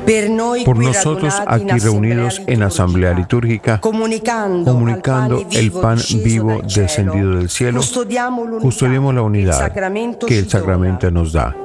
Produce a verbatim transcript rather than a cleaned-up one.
Por nosotros aquí reunidos en asamblea litúrgica, comunicando el pan vivo descendido del cielo, custodiemos la unidad que el sacramento nos da.